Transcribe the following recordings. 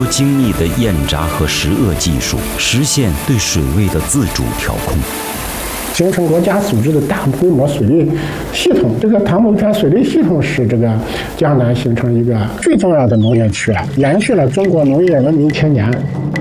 精密的验闸和石扼技术，实现对水位的自主调控， 形成国家组织的大规模水利系统。这个唐浦泉水利系统使这个江南形成一个最重要的农业区了，延续了中国农业文明千年。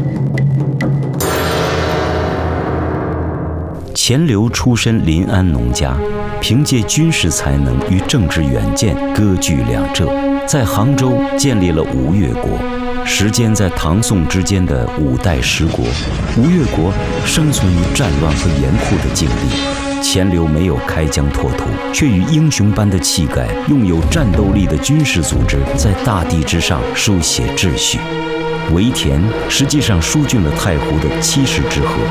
钱镠出身临安农家，凭借军事才能与政治远见割据两浙，在杭州建立了吴越国。时间在唐宋之间的5代10国，吴越国生存于战乱和严酷的境地。钱镠没有开疆拓土，却以英雄般的气概，用有战斗力的军事组织，在大地之上书写秩序。围田实际上疏浚了太湖的70支河。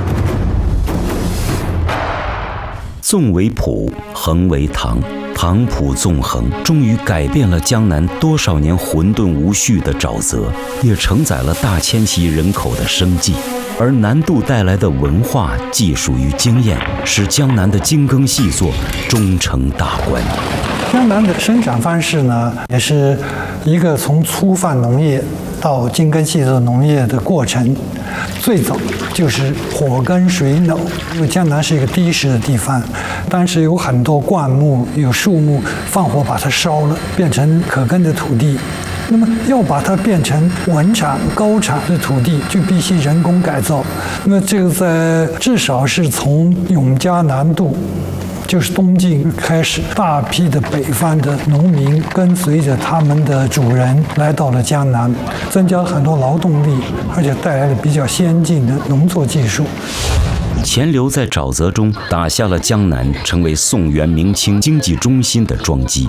纵为浦，横为塘，塘浦纵横，终于改变了江南多少年混沌无序的沼泽，也承载了大迁徙人口的生计。而南渡带来的文化、技术与经验，使江南的精耕细作终成大官。 江南的生产方式呢，也是一个从粗放农业到精耕细作农业的过程。最早就是火耕水耨，因为江南是一个低湿的地方，当时有很多灌木、有树木，放火把它烧了，变成可耕的土地。那么要把它变成稳产、高产的土地，就必须人工改造。那么这个至少是从永嘉南渡，就是东晋开始，大批的北方的农民跟随着他们的主人来到了江南，增加了很多劳动力，而且带来了比较先进的农作技术。 钱镠在沼泽中打下了江南成为宋元明清经济中心的桩基。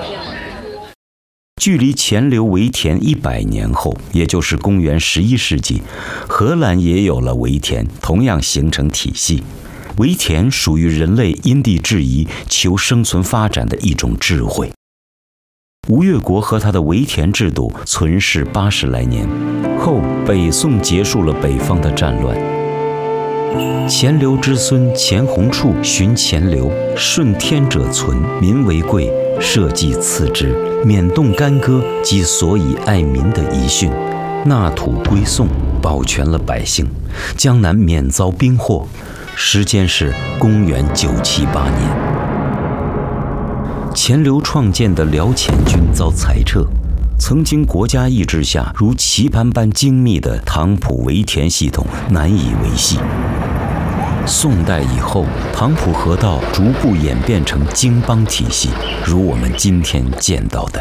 距离钱镠围田100年后，也就是公元11世纪，荷兰也有了围田，同样形成体系。围田属于人类因地制宜、求生存发展的一种智慧。吴越国和他的围田制度存世80来年，后北宋结束了北方的战乱。钱镠之孙钱弘处寻钱镠，顺天者存，民为贵，社稷次之，免动干戈及所以爱民的遗训，纳土归宋，保全了百姓，江南免遭兵祸。时间是公元978年。钱镠创建的辽钱军遭裁撤，曾经国家意志下如棋盘般精密的塘浦围田系统难以维系。宋代以后，塘浦河道逐步演变成经邦体系，如我们今天见到的。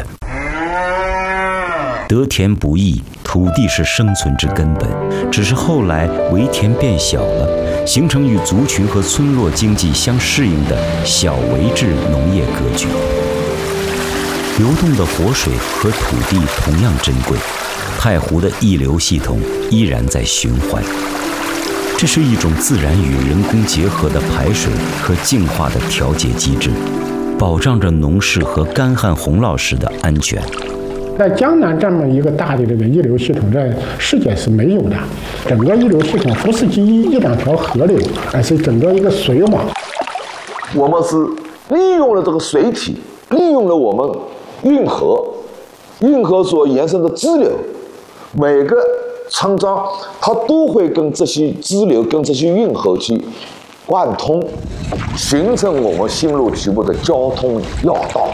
得田不易，土地是生存之根本，只是后来围田变小了，形成与族群和村落经济相适应的小围制农业格局。流动的活水和土地同样珍贵，太湖的溢流系统依然在循环。这是一种自然与人工结合的排水和净化的调节机制，保障着农事和干旱洪涝时的安全。 在江南这么一个大的这个溢流系统，在世界是没有的。整个溢流系统不是基于1、2条河流，而是整个一个水网。 我们是利用了这个水体，利用了我们运河所延伸的支流，每个村庄它都会跟这些支流、跟这些运河去贯通，形成我们新路局部的交通要道。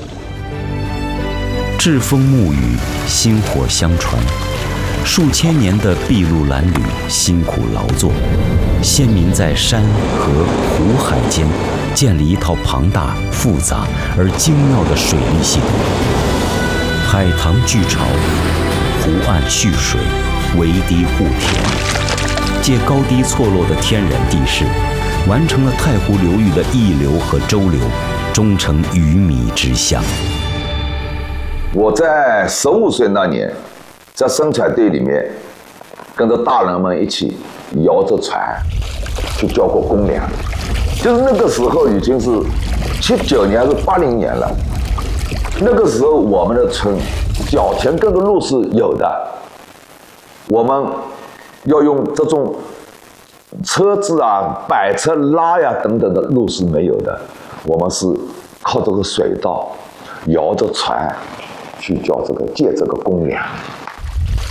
栉风沐雨，薪火相传，数千年的筚路蓝缕，辛苦劳作，先民在山河湖海间建立一套庞大、复杂而精妙的水利系统。海塘聚潮，湖岸蓄水，围堤护田，借高低错落的天然地势，完成了太湖流域的溢流和周流，终成鱼米之乡。 我在15岁那年，在生产队里面，跟着大人们一起摇着船去交过公粮。就是那个时候已经是79年还是80年了。那个时候我们的村脚前跟的路是有的，我们要用这种车子啊、摆车拉呀等等的路是没有的，我们是靠这个水道摇着船去借这个公粮。